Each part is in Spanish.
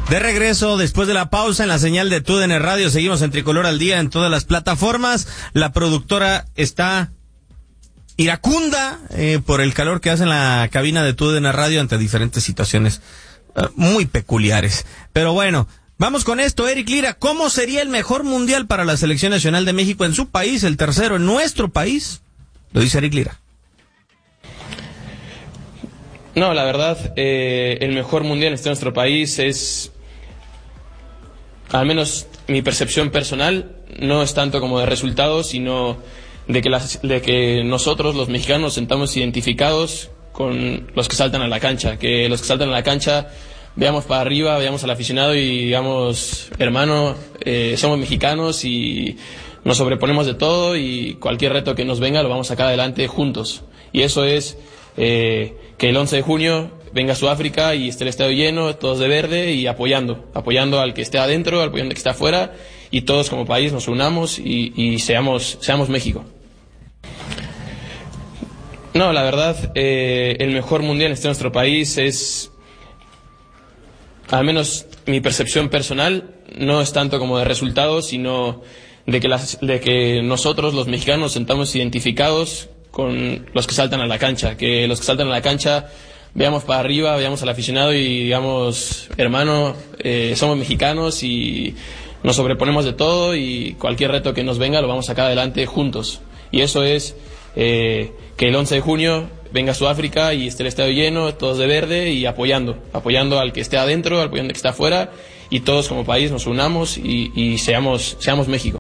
De regreso, después de la pausa, en la señal de TUDN Radio, seguimos en Tricolor al Día en todas las plataformas. La productora está iracunda por el calor que hace en la cabina de TUDN Radio ante diferentes situaciones muy peculiares. Pero bueno, vamos con esto, Eric Lira. ¿Cómo sería el mejor mundial para la Selección Nacional de México en su país, el tercero en nuestro país? Lo dice Eric Lira. No, la verdad, el mejor mundial en nuestro país es, al menos mi percepción personal, no es tanto como de resultados, sino de que nosotros, los mexicanos, nos sentamos identificados con los que saltan a la cancha, que los que saltan a la cancha veamos para arriba, veamos al aficionado y digamos, hermano, somos mexicanos y nos sobreponemos de todo y cualquier reto que nos venga lo vamos a sacar adelante juntos. Y eso es que el 11 de junio venga Sudáfrica y esté el estadio lleno, todos de verde y apoyando al que esté adentro, apoyando al que esté afuera, y todos como país nos unamos y seamos México. No, la verdad, el mejor mundial en nuestro país es, al menos mi percepción personal, no es tanto como de resultados, sino de que nosotros, los mexicanos, nos sentamos identificados con los que saltan a la cancha, que los que saltan a la cancha veamos para arriba, veamos al aficionado y digamos, hermano, somos mexicanos y nos sobreponemos de todo y cualquier reto que nos venga lo vamos a sacar adelante juntos. Y eso es que el 11 de junio venga Sudáfrica y esté el estadio lleno, todos de verde y apoyando al que esté adentro, apoyando al que esté afuera, y todos como país nos unamos y seamos México.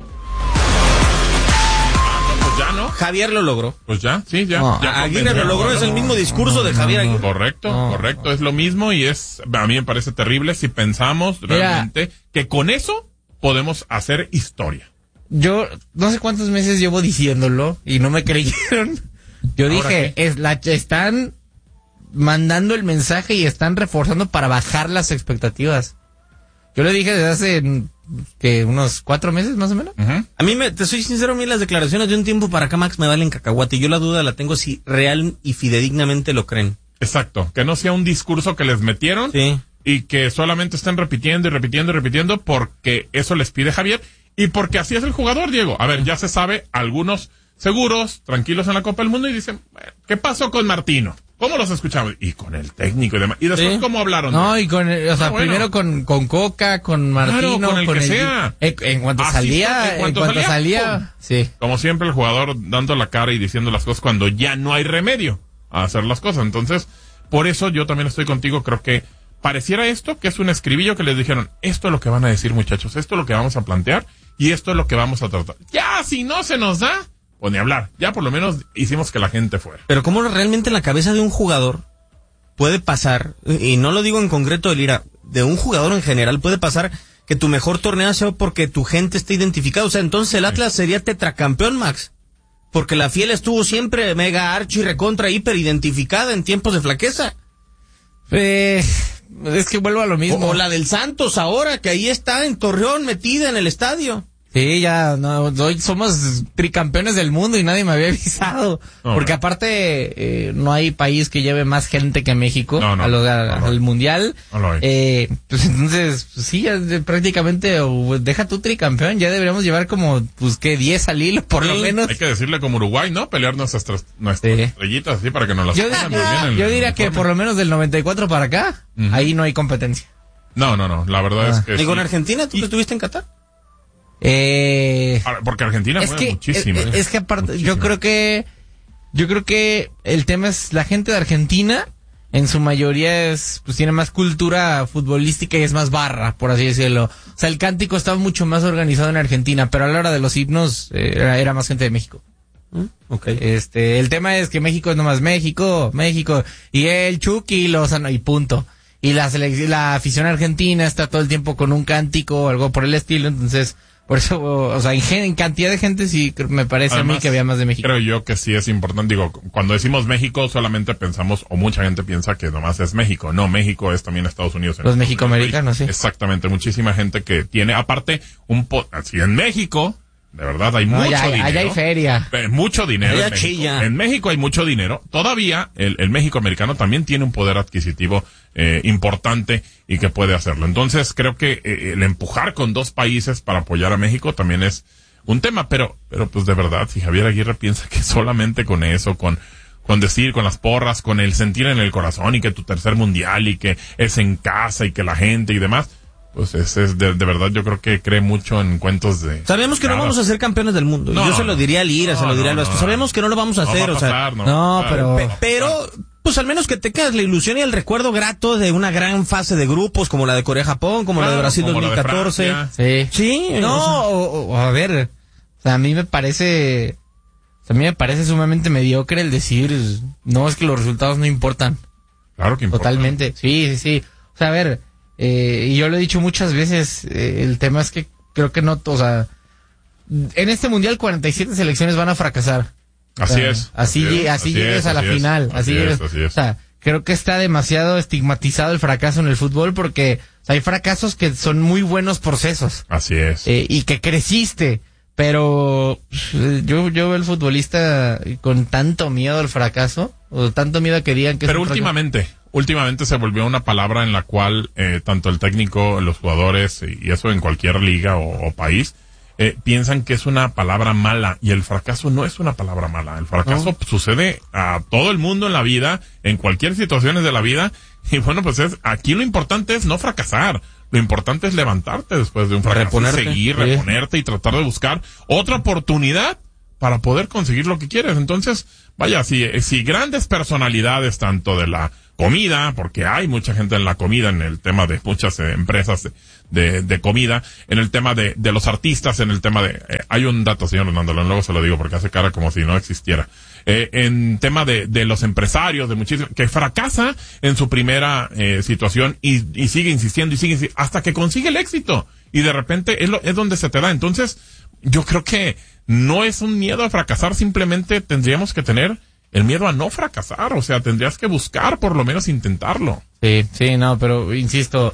Ya, ¿no? Javier lo logró. Pues ya, sí, ya. No, ya Aguirre lo logró, es el mismo discurso de Javier Aguirre. Correcto, es lo mismo y a mí me parece terrible si pensamos realmente que con eso podemos hacer historia. Yo no sé cuántos meses llevo diciéndolo y no me creyeron. Yo dije, están mandando el mensaje y están reforzando para bajar las expectativas. Yo lo dije desde hace unos 4 meses más o menos. Uh-huh. A mí, te soy sincero, a mí las declaraciones de un tiempo para acá, Max, me valen cacahuate. Y yo la duda la tengo si real y fidedignamente lo creen. Exacto, que no sea un discurso que les metieron y que solamente estén repitiendo porque eso les pide Javier y porque así es el jugador, Diego. A ver, ya se sabe, algunos seguros, tranquilos en la Copa del Mundo y dicen, ¿qué pasó con Martino? ¿Cómo los escuchamos? Y con el técnico y demás. Y después, ¿cómo hablaron? No, y primero con Coca, con Martino, claro, con el que sea. En cuanto salía. Sí. Como siempre, el jugador dando la cara y diciendo las cosas cuando ya no hay remedio a hacer las cosas. Entonces, por eso yo también estoy contigo. Creo que pareciera esto que es un escribillo que les dijeron, esto es lo que van a decir, muchachos, esto es lo que vamos a plantear y esto es lo que vamos a tratar. Ya, si no se nos da, pues ni hablar. Ya por lo menos hicimos que la gente fuera. Pero cómo realmente en la cabeza de un jugador puede pasar, y no lo digo en concreto de Lira, de un jugador en general puede pasar que tu mejor torneo sea porque tu gente esté identificada. O sea, entonces el Atlas sería tetracampeón, Max. Porque la Fiel estuvo siempre mega archi recontra hiper identificada en tiempos de flaqueza. Es que vuelvo a lo mismo. O la del Santos ahora, que ahí está en Torreón metida en el estadio. Sí, ya, hoy somos tricampeones del mundo y nadie me había avisado. Porque aparte, no hay país que lleve más gente que México al mundial. No lo hay. Pues entonces, pues sí, ya prácticamente, deja tu tricampeón, ya deberíamos llevar como, 10 al hilo, por lo menos. Hay que decirle como Uruguay, ¿no? Pelear nuestras estrellitas así para que nos las pongan muy bien. Yo diría que por lo menos del 94 para acá, ahí no hay competencia. No, la verdad es que ¿Y con Argentina? ¿Tú que estuviste en Qatar? Porque Argentina mueve muchísimo. Es que aparte, yo creo que el tema es la gente de Argentina, en su mayoría tiene más cultura futbolística y es más barra, por así decirlo. O sea, el cántico estaba mucho más organizado en Argentina, pero a la hora de los himnos era más gente de México. Okay. El tema es que México es nomás México, y el Chucky y punto. Y la afición argentina está todo el tiempo con un cántico o algo por el estilo, entonces por eso, o sea, en cantidad de gente sí me parece además, a mí que había más de México. Creo yo que sí es importante, digo, cuando decimos México solamente pensamos, o mucha gente piensa que nomás es México. No, México es también Estados Unidos. Los mexicoamericanos, sí. Exactamente, muchísima gente que tiene, aparte, así en México, De verdad, hay mucho dinero. Allá hay feria. Mucho dinero Allá en México. chilla. En México hay mucho dinero. Todavía el México americano también tiene un poder adquisitivo importante y que puede hacerlo. Entonces, creo que el empujar con 2 países para apoyar a México también es un tema. Pero pues de verdad, si Javier Aguirre piensa que solamente con eso, con decir, con las porras, con el sentir en el corazón y que tu tercer mundial y que es en casa y que la gente y demás, pues ese es de verdad, yo creo que cree mucho en cuentos de... Sabemos que no vamos a ser campeones del mundo. No, yo se lo diría al Ira, se lo diría al Vasco. Sabemos que no lo vamos a hacer, va a pasar, pero pues al menos que tengas la ilusión y el recuerdo grato de una gran fase de grupos como la de Corea-Japón, como la de Brasil como 2014. la de Sí. No, a ver, o sea, a mí me parece sumamente mediocre el decir, no, es que los resultados no importan. Claro que importa. Totalmente, sí. O sea, a ver, y yo lo he dicho muchas veces, el tema es que creo que no, o sea, en este mundial 47 selecciones van a fracasar. Así O sea, es. Así llegues a la final. Así es. O sea, creo que está demasiado estigmatizado el fracaso en el fútbol porque hay fracasos que son muy buenos procesos. Así es. Y que creciste. Pero yo veo al futbolista con tanto miedo al fracaso, o tanto miedo a que digan que Pero es un últimamente se volvió una palabra en la cual tanto el técnico, los jugadores y eso en cualquier liga o país piensan que es una palabra mala, y el fracaso no es una palabra mala. El fracaso sucede a todo el mundo en la vida, en cualquier situación de la vida, y bueno, pues aquí lo importante es no fracasar. Lo importante es levantarte después de un fracaso, reponerte y tratar de buscar otra oportunidad para poder conseguir lo que quieres. Entonces, vaya, si grandes personalidades, tanto de la comida, porque hay mucha gente en la comida, en el tema de muchas empresas de comida, en el tema de los artistas, en el tema hay un dato, señor Hernando, luego se lo digo porque hace cara como si no existiera. En tema de los empresarios, de muchísimos, que fracasa en su primera situación y sigue insistiendo hasta que consigue el éxito, y de repente es donde se te da. Entonces, yo creo que no es un miedo a fracasar, simplemente tendríamos que tener el miedo a no fracasar, o sea, tendrías que buscar por lo menos intentarlo. Sí, no, pero insisto,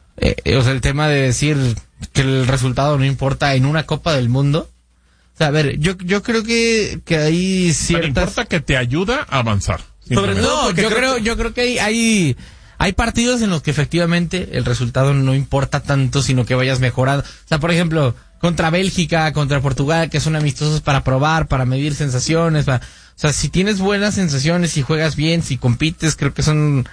o sea, el tema de decir que el resultado no importa en una Copa del Mundo. O sea, a ver, yo creo que hay ciertas... Pero importa que te ayuda a avanzar. No, yo creo que hay partidos en los que efectivamente el resultado no importa tanto, sino que vayas mejorando. O sea, por ejemplo, contra Bélgica, contra Portugal, que son amistosos para probar, para medir sensaciones. O sea, si tienes buenas sensaciones, si juegas bien, si compites, creo que son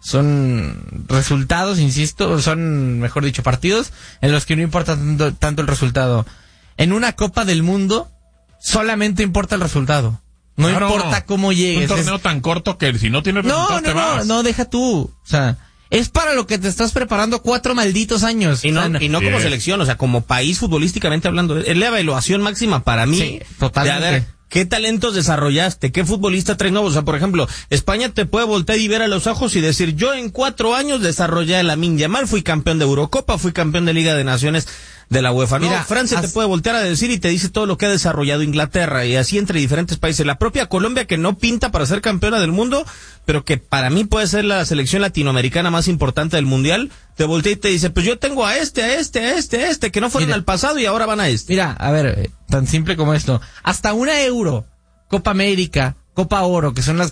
resultados, insisto, son, mejor dicho, partidos en los que no importa tanto el resultado. En una Copa del Mundo solamente importa el resultado. No importa cómo llegues. Un torneo tan corto que si no tienes resultados te vas. No, deja tú. O sea, es para lo que te estás preparando 4 malditos años. Y no como selección, o sea, como país futbolísticamente hablando. Es la evaluación máxima para mí. Sí, totalmente. De a ver, ¿qué talentos desarrollaste? ¿Qué futbolista traes nuevos? O sea, por ejemplo, España te puede voltear y ver a los ojos y decir, yo en 4 años desarrollé a Lamine Yamal, fui campeón de Eurocopa, fui campeón de Liga de Naciones de la UEFA. Mira, no, Francia te puede voltear a decir y te dice todo lo que ha desarrollado Inglaterra, y así entre diferentes países. La propia Colombia, que no pinta para ser campeona del mundo, pero que para mí puede ser la selección latinoamericana más importante del mundial, te voltea y te dice, pues yo tengo a este, que no fueron al pasado y ahora van a este. Mira, a ver, tan simple como esto. Hasta una Euro, Copa América, Copa Oro, que son los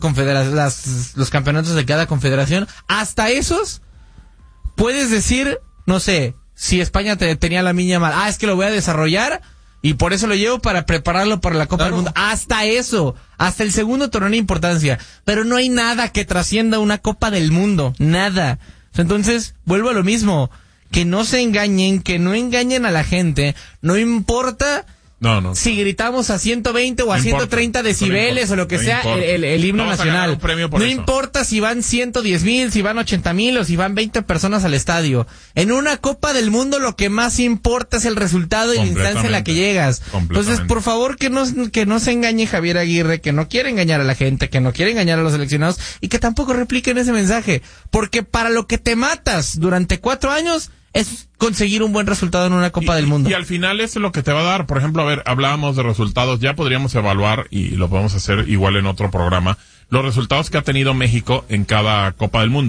campeonatos de cada confederación, hasta esos puedes decir, no sé, si España tenía la miña mal, es que lo voy a desarrollar y por eso lo llevo para prepararlo para la Copa del Mundo. Hasta eso, hasta el segundo torneo de importancia. Pero no hay nada que trascienda una Copa del Mundo, nada. Entonces, vuelvo a lo mismo, que no se engañen, que no engañen a la gente, no importa... No. Si gritamos a 120 o a 130 decibeles o lo que sea el himno nacional. No importa si van 110,000, si van 80,000 o si van 20 personas al estadio. En una Copa del Mundo lo que más importa es el resultado y la instancia en la que llegas. Entonces, por favor, que no se engañe Javier Aguirre, que no quiere engañar a la gente, que no quiere engañar a los seleccionados y que tampoco repliquen ese mensaje. Porque para lo que te matas durante 4 años es conseguir un buen resultado en una Copa del Mundo. Y al final es lo que te va a dar. Por ejemplo, a ver, hablábamos de resultados, ya podríamos evaluar, y lo podemos hacer igual en otro programa, los resultados que ha tenido México en cada Copa del Mundo.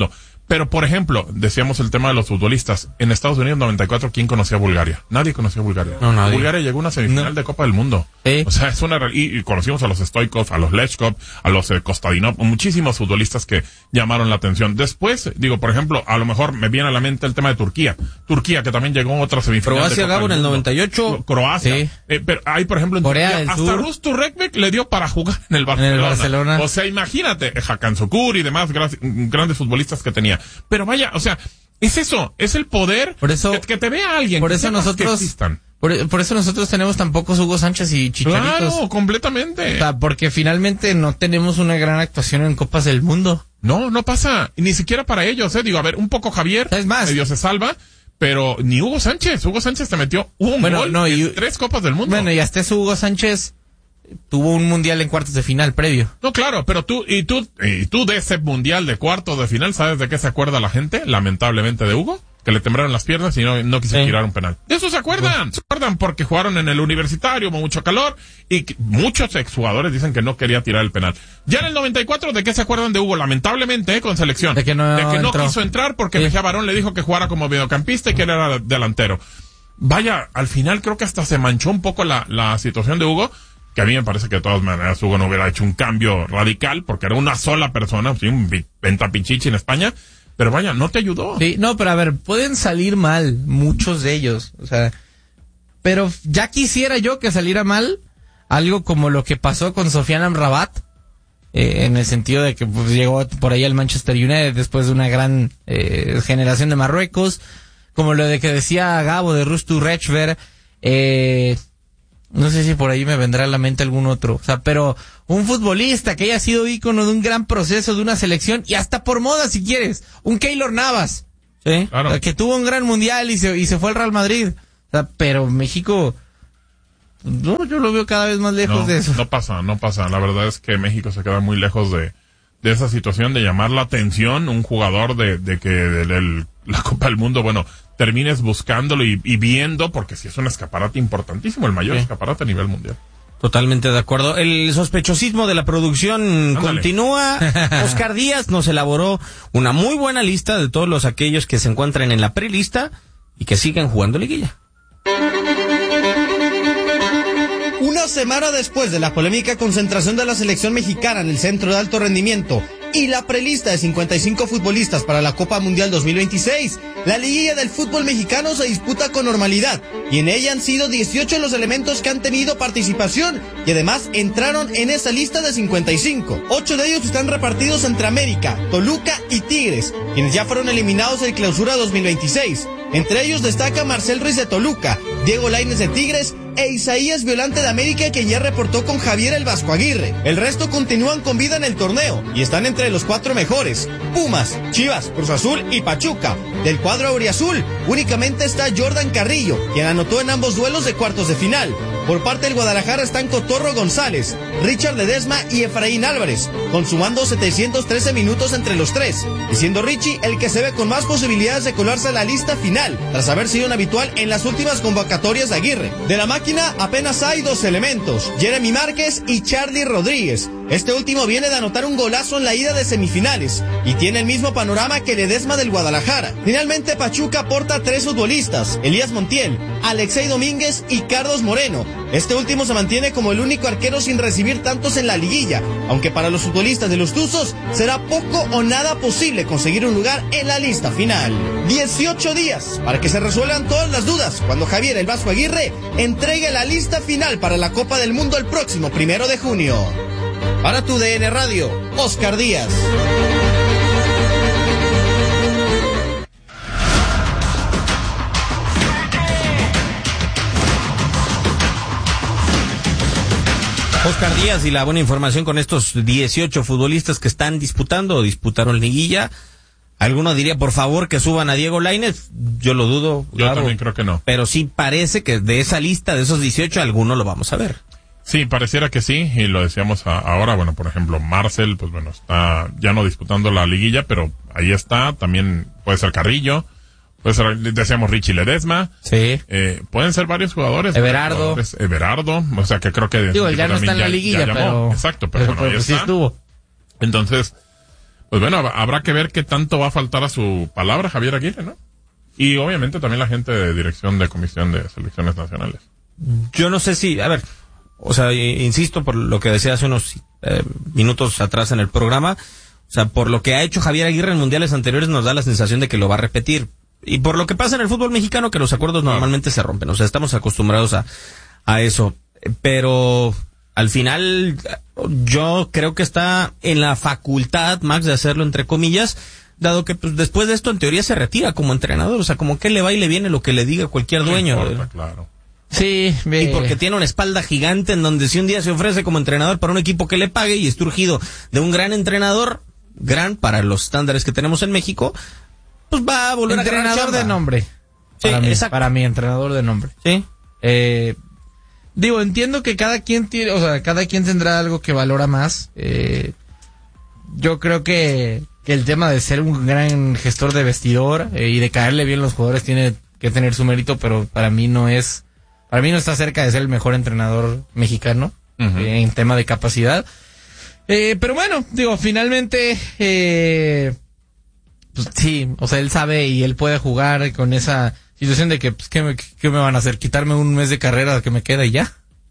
Pero, por ejemplo, decíamos el tema de los futbolistas. En Estados Unidos 94, ¿quién conocía a Bulgaria? Nadie conocía a Bulgaria. No, nadie. Bulgaria llegó a una semifinal de Copa del Mundo. Sí. O sea, es una y conocimos a los Stoichkov, a los Lechkov, a los Kostadinov, muchísimos futbolistas que llamaron la atención. Después, digo, por ejemplo, a lo mejor me viene a la mente el tema de Turquía. Turquía, que también llegó a otra semifinal Croacia, de Copa Gabo, en del el Mundo. 98. Croacia. Sí. Pero hay, por ejemplo, en Corea Turquía, del hasta Sur. Rus Turrekbek le dio para jugar en el Barcelona. O sea, imagínate, Hakan Şükür y demás grandes futbolistas que tenía. Pero vaya, o sea, es eso, es el poder Por eso, que te vea alguien. Por que eso sepas que nosotros, existan. por eso nosotros tenemos tan pocos Hugo Sánchez y Chicharitos. Claro, completamente. O sea, porque finalmente no tenemos una gran actuación en Copas del Mundo. No pasa, y ni siquiera para ellos, digo, a ver, un poco Javier, ¿Sabes más? medio se salva, pero ni Hugo Sánchez te metió un gol en 3 Copas del Mundo. Bueno, y hasta eso Hugo Sánchez tuvo un mundial en cuartos de final previo. No, claro, pero tú de ese mundial de cuartos de final, ¿sabes de qué se acuerda la gente? Lamentablemente de Hugo, que le temblaron las piernas y no quiso tirar un penal. De eso se acuerdan. Se acuerdan porque jugaron en el universitario, hubo mucho calor y muchos exjugadores dicen que no quería tirar el penal. Ya en el 94, ¿de qué se acuerdan de Hugo? Lamentablemente, con selección. De que no entró. Quiso entrar porque Mejía Barón le dijo que jugara como mediocampista y que él era delantero. Vaya, al final creo que hasta se manchó un poco la situación de Hugo, que a mí me parece que de todas maneras Hugo no hubiera hecho un cambio radical porque era una sola persona, sí, un pentapichichi en España. Pero vaya, no te ayudó. Sí, no, pero a ver, pueden salir mal muchos de ellos, o sea, pero ya quisiera yo que saliera mal algo como lo que pasó con Sofiane Amrabat, en el sentido de que pues, llegó por ahí al Manchester United después de una gran generación de Marruecos, como lo de que decía Gabo de Rus Turrekbek, no sé si por ahí me vendrá a la mente algún otro, o sea, pero un futbolista que haya sido ícono de un gran proceso de una selección y hasta por moda si quieres, un Keylor Navas, ¿sí? Claro. O sea, que tuvo un gran mundial y se fue al Real Madrid, o sea, pero México, no, yo lo veo cada vez más lejos de eso. No pasa, la verdad es que México se queda muy lejos de esa situación de llamar la atención un jugador de que la Copa del Mundo, bueno, termines buscándolo y viendo, porque si es un escaparate importantísimo, el mayor escaparate a nivel mundial. Totalmente de acuerdo. El sospechosismo de la producción continúa. Oscar Díaz nos elaboró una muy buena lista de todos aquellos que se encuentran en la prelista y que siguen jugando liguilla. Una semana después de la polémica concentración de la selección mexicana en el Centro de Alto Rendimiento y la prelista de 55 futbolistas para la Copa Mundial 2026, la liguilla del fútbol mexicano se disputa con normalidad y en ella han sido 18 los elementos que han tenido participación y además entraron en esa lista de 55. 8 de ellos están repartidos entre América, Toluca y Tigres, quienes ya fueron eliminados en Clausura 2026. Entre ellos destaca Marcel Ruiz de Toluca, Diego Lainez de Tigres e Isaías Violante de América, quien ya reportó con Javier el Vasco Aguirre. El resto continúan con vida en el torneo y están entre los 4 mejores: Pumas, Chivas, Cruz Azul y Pachuca. Del cuadro auriazul únicamente está Jordan Carrillo, quien anotó en ambos duelos de cuartos de final. Por parte del Guadalajara están Cotorro González, Richard Ledesma y Efraín Álvarez, consumando 713 minutos entre los 3, y siendo Richie el que se ve con más posibilidades de colarse a la lista final, tras haber sido un habitual en las últimas convocatorias de Aguirre. De la máquina apenas hay 2 elementos: Jeremy Márquez y Charly Rodríguez. Este último viene de anotar un golazo en la ida de semifinales y tiene el mismo panorama que Ledesma del Guadalajara. Finalmente Pachuca aporta 3 futbolistas: Elías Montiel, Alexei Domínguez y Carlos Moreno. Este último se mantiene como el único arquero sin recibir tantos en la liguilla, aunque para los futbolistas de los Tuzos será poco o nada posible conseguir un lugar en la lista final. 18 días para que se resuelvan todas las dudas cuando Javier el Vasco Aguirre entregue la lista final para la Copa del Mundo el próximo 1 de junio. Para tu DN Radio, Oscar Díaz. Oscar Díaz y la buena información con estos 18 futbolistas que están disputando o disputaron liguilla. Alguno diría, por favor, que suban a Diego Lainez. Yo lo dudo. Yo también creo que no. Pero sí parece que de esa lista, de esos 18, alguno lo vamos a ver. Sí, pareciera que sí, y lo decíamos ahora, bueno, por ejemplo, Marcel, pues bueno, está ya no disputando la liguilla, pero ahí está, también puede ser Carrillo, puede ser, decíamos, Richie Ledesma. Sí. Pueden ser varios jugadores. Everardo, o sea, que creo que... Digo, él ya no está en la liguilla, pero... Exacto, pero bueno, ahí pues está. sí estuvo. Entonces, Pues bueno, habrá que ver qué tanto va a faltar a su palabra Javier Aguirre, ¿no? Y obviamente también la gente de dirección de comisión de selecciones nacionales. Yo no sé si, a ver, o sea, insisto por lo que decía hace unos minutos atrás en el programa, o sea, por lo que ha hecho Javier Aguirre en mundiales anteriores nos da la sensación de que lo va a repetir. Y por lo que pasa en el fútbol mexicano, que los acuerdos normalmente se rompen, o sea, estamos acostumbrados a eso. Pero al final, yo creo que está en la facultad, Max, de hacerlo entre comillas, dado que pues, después de esto en teoría se retira como entrenador, o sea, como que le va y le viene lo que le diga cualquier dueño. No importa, claro. Sí, Y porque tiene una espalda gigante en donde si un día se ofrece como entrenador para un equipo que le pague y está urgido de un gran entrenador, gran para los estándares que tenemos en México, pues va a volver a ganar entrenador chamba. de nombre. Sí, para mí, exacto. para mí, entrenador de nombre. Sí. Digo, entiendo que cada quien tiene, o sea, cada quien tendrá algo que valora más. Yo creo que el tema de ser un gran gestor de vestidor y de caerle bien a los jugadores tiene que tener su mérito, pero para mí no está cerca de ser el mejor entrenador mexicano en tema de capacidad. Pero bueno, digo, finalmente, pues sí, o sea, él sabe y él puede jugar con esa situación de que, pues, ¿qué me van a hacer? ¿Quitarme un mes de carrera que me queda y ya?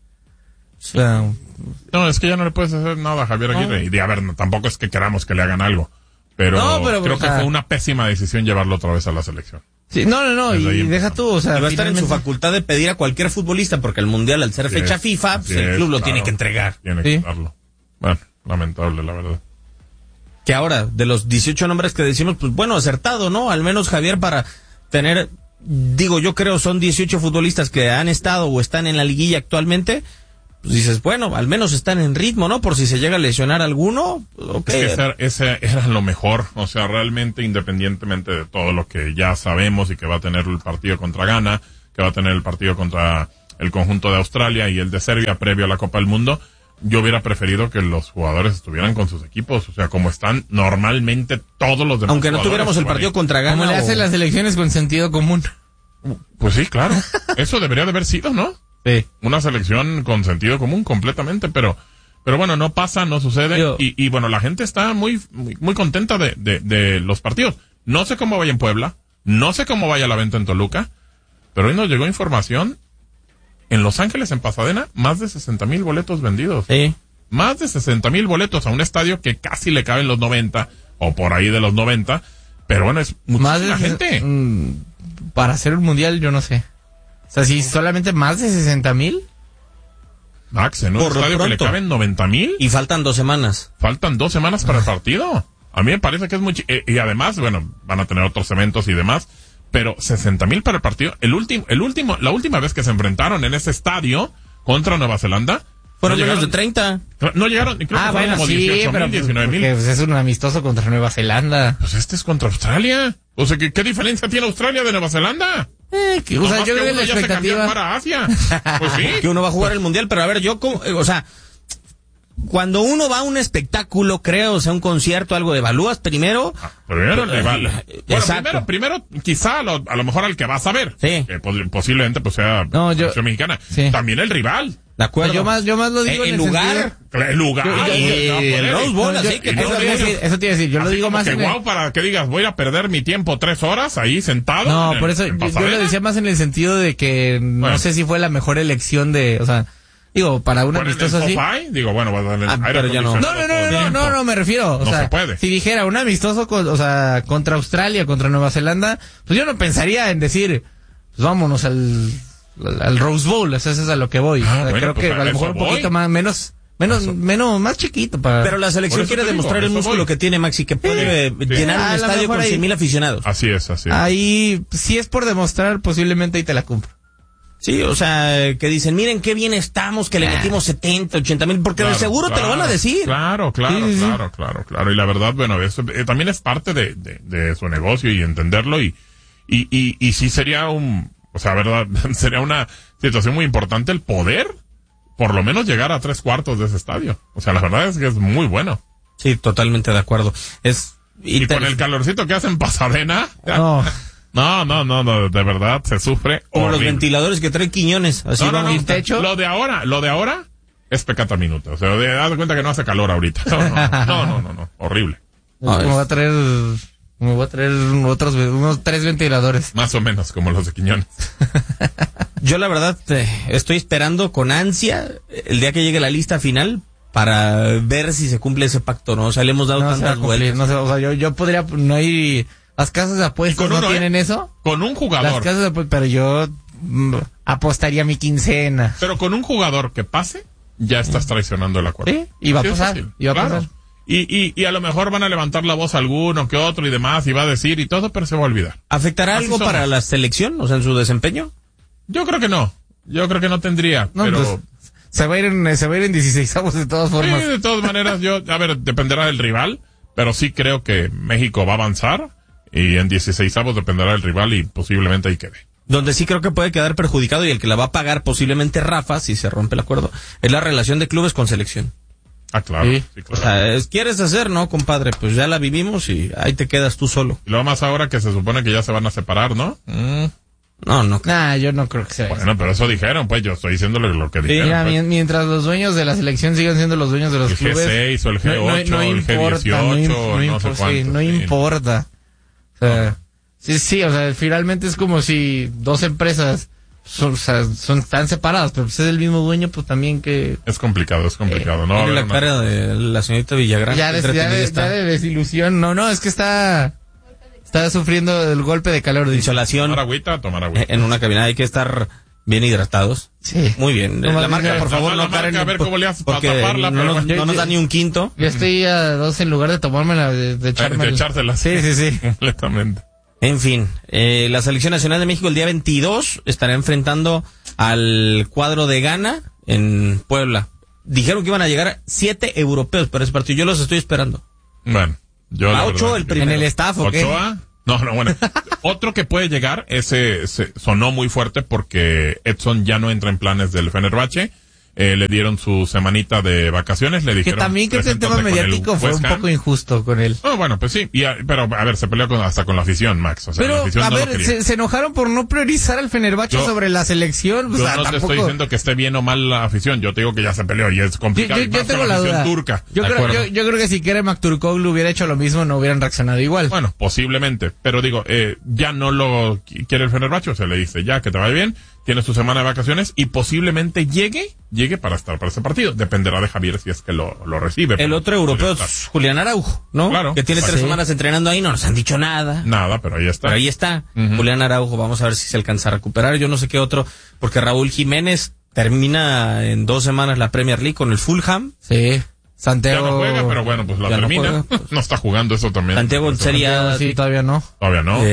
O sea, No, es que ya no le puedes hacer nada a Javier Aguirre. Y a ver, no, tampoco es que queramos que le hagan algo. Pero, creo que fue una pésima decisión llevarlo otra vez a la selección. sí, no, Desde ahí y deja tú, o sea, Y va a estar en su finalmente- facultad de pedir a cualquier futbolista, porque el Mundial, al ser Así fecha es, FIFA, así pues, el es, club lo claro. tiene que entregar. Tiene Sí. que darlo. Bueno, lamentable, la verdad. Que ahora, de los 18 nombres que decimos, pues bueno, acertado, ¿no? Al menos Javier para tener, digo, yo creo son 18 futbolistas que han estado o están en la liguilla actualmente, pues dices, bueno, al menos están en ritmo, ¿no? Por si se llega a lesionar alguno, ok. Es que ese era lo mejor. O sea, realmente, independientemente de todo lo que ya sabemos y que va a tener el partido contra Ghana, que va a tener el partido contra el conjunto de Australia y el de Serbia previo a la Copa del Mundo, yo hubiera preferido que los jugadores estuvieran con sus equipos, o sea, como están normalmente todos los demás. Aunque no jugadores tuviéramos el que van partido ahí. contra Ghana. Como le hacen las elecciones con sentido común. Pues sí, claro. Eso debería de haber sido, ¿no? Sí. Una selección con sentido común completamente, pero bueno, no pasa, no sucede. Yo- Y bueno, la gente está muy contenta de los partidos. No sé cómo vaya en Puebla, no sé cómo vaya la venta en Toluca, pero hoy nos llegó información. En Los Ángeles, en Pasadena, más de 60,000 boletos vendidos. Sí. Más de 60,000 boletos a un estadio que casi le caben los 90, o por ahí de los 90. Pero bueno, es Más de muchísima gente. para hacer un mundial, yo no sé. O sea, si solamente más de 60,000. Max, en un Por lo estadio que le pronto. caben 90,000. Y faltan 2 semanas. Faltan 2 semanas para el partido. A mí me parece que es muy... y además, bueno, van a tener otros eventos y demás, pero 60,000 para el partido. La última vez que se enfrentaron en ese estadio contra Nueva Zelanda... Fueron no menos de llegaron- 30. No llegaron, creo que fueron Bueno, como sí, 18,000, pero 19,000. porque, pues, es un amistoso contra Nueva Zelanda. Pues este es contra Australia. O sea, ¿qué diferencia tiene Australia de Nueva Zelanda? O sea, Nomás yo que creo que uno la ya se cambió expectativa... para Asia. Pues sí. Que uno va a jugar el Mundial, pero a ver, o sea, cuando uno va a un espectáculo, creo, o sea, un concierto, algo, evalúas primero. Primero el rival. Bueno, Exacto. primero quizá a lo mejor al que vas a ver. Sí. Que posiblemente pues sea No, yo- selección mexicana. sí. También el rival. De acuerdo. Yo más lo digo el en lugar. El lugar. El Rose Bowl, así que no eso te iba a digo- decir, eso te iba a decir, yo lo Así digo como más que en el... guau, para que digas, voy a perder mi tiempo 3 horas ahí sentado. No, en por eso en yo lo Pasadena. decía más en el sentido de que Bueno. no sé si fue la mejor elección de, o sea, digo, para un Bueno, en el amistoso así. SoFi, digo, bueno, va a darle Ah, aire pero ya no. acondicionado todo el tiempo. No, me refiero, o No sea, se puede. si dijera un amistoso, o sea, contra Australia, contra Nueva Zelanda, pues yo no pensaría en decir, pues vámonos al Rose Bowl, o sea, eso es a lo que voy. Ah, O sea, bueno, creo pues que a a lo eso mejor un voy. poquito más, menos, más chiquito para... Pero la Por selección eso quiere te digo, demostrar el eso músculo voy. que tiene Maxi, que puede llenar A un lo estadio mejor con ahí- 100,000 aficionados. Así es. Ahí, si es por demostrar, posiblemente ahí te la cumplo. Sí, o sea, que dicen, miren qué bien estamos, que le metimos 70, 80,000, porque de Claro, seguro te lo van a decir. Claro. Y la verdad, bueno, eso también es parte de su negocio y entenderlo y sí sería o sea, verdad, sería una situación muy importante el poder, por lo menos llegar a 3/4 de ese estadio. O sea, la verdad es que es muy bueno. Sí, totalmente de acuerdo. Y con el calorcito que hace en Pasadena. No. No, de verdad, se sufre. Como los horrible. ventiladores que trae Quiñones. Así No, vamos. ¿Y techo? Lo de ahora es pecata minuta. O sea, haz de cuenta que no hace calor ahorita. No, horrible. Me voy a traer unos 3 ventiladores. Más o menos como los de Quiñones. Yo la verdad estoy esperando con ansia el día que llegue la lista final para ver si se cumple ese pacto, ¿no? O sea, le hemos dado tantas vueltas. No sé, o sea, yo podría, no hay, las casas de apuestas no tienen eso. Con un jugador. Las casas de apuestas, pero yo apostaría mi quincena. Pero con un jugador que pase, ya estás traicionando el acuerdo. Sí, y va a pasar. Claro. Y a lo mejor van a levantar la voz alguno que otro y demás, y va a decir y todo, pero se va a olvidar. ¿Afectará algo para la selección, o sea, en su desempeño? Yo creo que no. Yo creo que no tendría, no, pero... Pues, se va a ir en 16avos de todas formas. Sí, de todas maneras, dependerá del rival, pero sí creo que México va a avanzar, y en 16avos dependerá del rival y posiblemente ahí quede. Donde sí creo que puede quedar perjudicado y el que la va a pagar posiblemente Rafa, si se rompe el acuerdo, es la relación de clubes con selección. Ah, claro. Sí, claro. O sea, ¿quieres hacer, no, compadre? Pues ya la vivimos y ahí te quedas tú solo. Y luego más ahora que se supone que ya se van a separar, ¿no? No. Nah, yo no creo que sea Bueno, pero eso dijeron, pues yo estoy diciéndole lo que dijeron. Mira, pues. Mientras los dueños de la selección sigan siendo los dueños de los clubes. El G6 o el G8 no el importa, G18, no sé cuánto. No importa. O sea, sí, o sea, finalmente es como si dos empresas son tan separadas, pero pues es el mismo dueño, pues también que... Es complicado, ¿no? Tiene la cara de la señorita Villagrán. Ya de desilusión, no, es que está sufriendo el golpe de calor. De insolación. Tomar agüita. En una cabina hay que estar bien hidratados. Sí. Muy bien. La marca, por favor, no Karen. A ver cómo le haces para porque taparla. no nos da ni un quinto. Yo estoy a 2 en lugar de tomármela, de echármela. De echársela. Sí. Completamente. En fin, la Selección Nacional de México el día 22 estará enfrentando al cuadro de Ghana en Puebla. Dijeron que iban a llegar 7 europeos para ese partido. Yo los estoy esperando. Bueno, yo a 8 el primero. ¿En el staff o qué? ¿Ochoa? No, bueno. Otro que puede llegar, ese sonó muy fuerte porque Edson ya no entra en planes del Fenerbahce. Le dieron su semanita de vacaciones, le dijeron... Que también creo que el tema mediático fue un poco injusto con él. No, bueno, pues sí, pero a ver, se peleó hasta con la afición, Max. O sea, pero, la afición a no ver, se enojaron por no priorizar al Fenerbahce sobre la selección. Yo no te estoy diciendo que esté bien o mal la afición, yo te digo que ya se peleó y es complicado. Yo tengo la duda. Turca. Yo creo que si Kerem Aktürkoğlu hubiera hecho lo mismo, no hubieran reaccionado igual. Bueno, posiblemente, pero digo, ya no lo quiere el Fenerbahce, o sea, le dice ya que te vaya bien, tiene su semana de vacaciones y posiblemente llegue para estar para ese partido. Dependerá de Javier si es que lo recibe. El otro europeo es Julián Araujo, ¿no? Claro. Que tiene 3 semanas entrenando ahí, no nos han dicho nada. Nada, pero ahí está. Uh-huh. Julián Araujo, vamos a ver si se alcanza a recuperar. Yo no sé qué otro, porque Raúl Jiménez termina en 2 semanas la Premier League con el Fulham. Sí. Santiago... Ya no juega, pero bueno, pues la termina. No está jugando eso también. Santiago en Serie A... Sí, todavía no. Todavía no.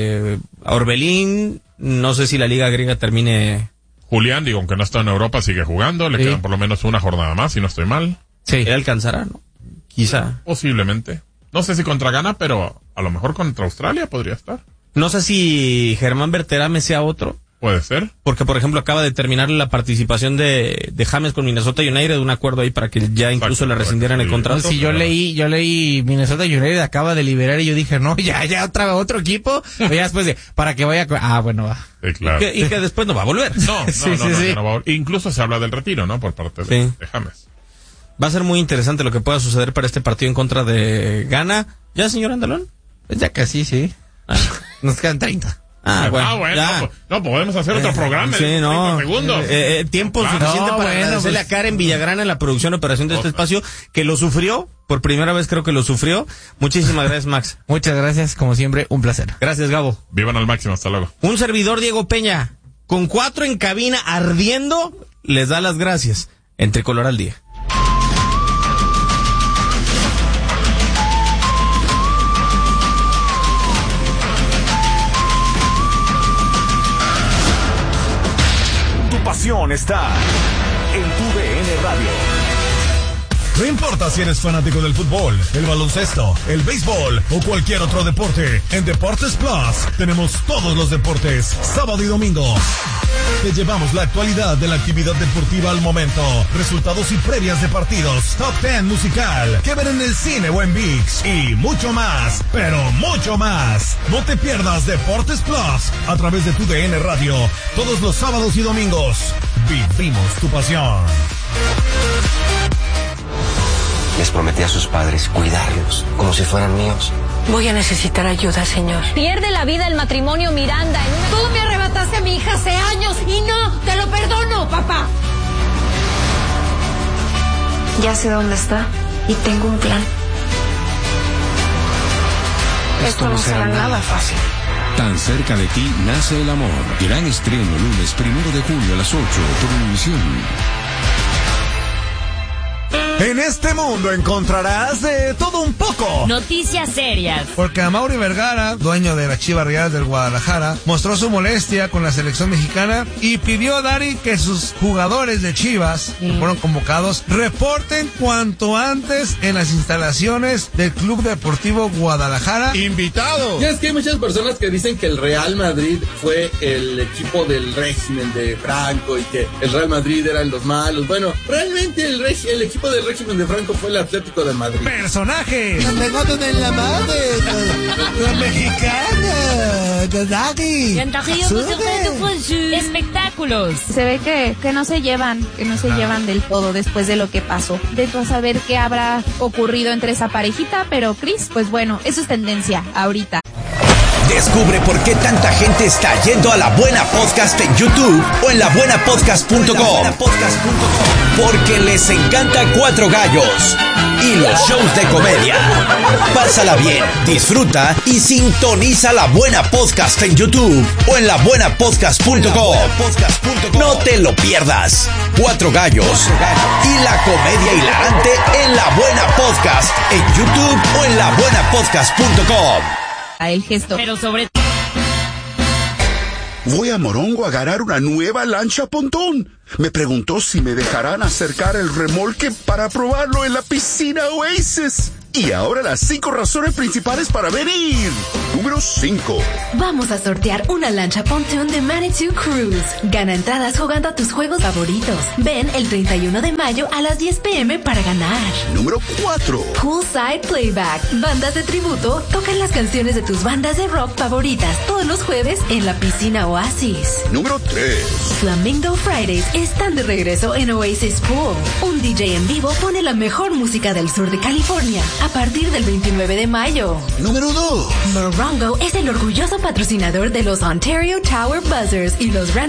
Orbelín, no sé si la Liga Griega termine... Julián, digo, aunque no está en Europa, sigue jugando. Le quedan por lo menos una jornada más, si no estoy mal. Sí. Él alcanzará, ¿no? Quizá. Posiblemente. No sé si contra Ghana, pero a lo mejor contra Australia podría estar. No sé si Germán Berterame sea otro. Puede ser. Porque, por ejemplo, acaba de terminar la participación de James con Minnesota United, un acuerdo ahí para que ya incluso le rescindieran el contrato. Sí, yo leí Minnesota United acaba de liberar y yo dije, no, ya otro equipo. O ya después para que vaya, bueno, va. Sí, claro. Y que después no va a volver. No va a volver. Incluso se habla del retiro, ¿no? Por parte de James. Va a ser muy interesante lo que pueda suceder para este partido en contra de Ghana. ¿Ya, señor Andalón? Pues ya casi, sí. Nos quedan 30. Bueno, ya. No, podemos hacer otro programa sí, en 30 segundos. Tiempo suficiente para agradecerle a Karen Villagrán en la producción y operación de este espacio, que lo sufrió, por primera vez creo que lo sufrió. Muchísimas gracias, Max. Muchas gracias, como siempre, un placer. Gracias, Gabo. Vivan al máximo, hasta luego. Un servidor, Diego Peña, con 4 en cabina ardiendo, les da las gracias. En Tricolor al Día. Está en tu DN Radio. No importa si eres fanático del fútbol, el baloncesto, el béisbol o cualquier otro deporte, en Deportes Plus tenemos todos los deportes, sábado y domingo. Te llevamos la actualidad de la actividad deportiva al momento, resultados y previas de partidos, top 10 musical, que ver en el cine o en ViX y mucho más, pero mucho más. No te pierdas Deportes Plus a través de tu DN Radio, todos los sábados y domingos. Vivimos tu pasión. Les prometí a sus padres cuidarlos, como si fueran míos. Voy a necesitar ayuda, señor. Pierde la vida el matrimonio Miranda en una... Tú me arrebataste a mi hija hace años y no, te lo perdono, papá. Ya sé dónde está y tengo un plan. Esto no será nada fácil. Tan cerca de ti nace el amor. Gran estreno lunes 1 de junio a las 8 por Univisión. En este mundo encontrarás de todo un poco. Noticias serias. Porque Amaury Vergara, dueño de la Chivas Rayadas del Guadalajara, mostró su molestia con la selección mexicana y pidió a Dari que sus jugadores de Chivas, que fueron convocados, reporten cuanto antes en las instalaciones del Club Deportivo Guadalajara. ¡Invitado! Ya es que hay muchas personas que dicen que el Real Madrid fue el equipo del régimen de Franco y que el Real Madrid eran los malos. Bueno, realmente el equipo del régimen de Franco fue el Atlético de Madrid. ¡Personajes! ¡Me pegaron en la madre! ¡La mexicana! ¡Gaddafi! Espectáculos. Se ve que no se llevan, llevan del todo después de lo que pasó. De todo saber qué habrá ocurrido entre esa parejita, pero Chris, pues bueno, eso es tendencia ahorita. Descubre por qué tanta gente está yendo a La Buena Podcast en YouTube o en labuenapodcast.com. Porque les encanta Cuatro Gallos y los shows de comedia. Pásala bien, disfruta y sintoniza La Buena Podcast en YouTube o en labuenapodcast.com. No te lo pierdas. Cuatro Gallos y la comedia hilarante en La Buena Podcast en YouTube o en labuenapodcast.com. El gesto. Pero sobre... Voy a Morongo a agarrar una nueva lancha pontón. Me preguntó si me dejarán acercar el remolque para probarlo en la piscina Oasis. Y ahora las 5 razones principales para venir. Número 5. Vamos a sortear una lancha pontoon de Manitou Cruise. Gana entradas jugando a tus juegos favoritos. Ven el 31 de mayo a las 10 p.m. para ganar. Número 4. Poolside Playback. Bandas de tributo tocan las canciones de tus bandas de rock favoritas todos los jueves en la piscina Oasis. Número 3. Flamingo Fridays están de regreso en Oasis Pool. Un DJ en vivo pone la mejor música del sur de California a partir del 29 de mayo. Número 2. Morongo es el orgulloso patrocinador de los Ontario Tower Buzzers y los Rancho